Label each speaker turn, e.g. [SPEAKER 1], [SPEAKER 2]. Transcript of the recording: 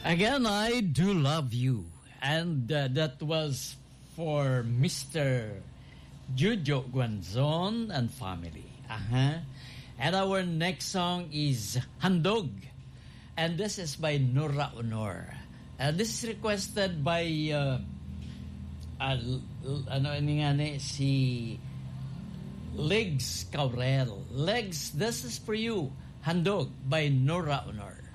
[SPEAKER 1] Again, I do love you. And that was for Mr. Jojo Guanzon and family. And our next song is Handog. And this is by Nora Honor. This is requested by si Legs Caurel. Legs, this is for you. Handog by Nora Honor.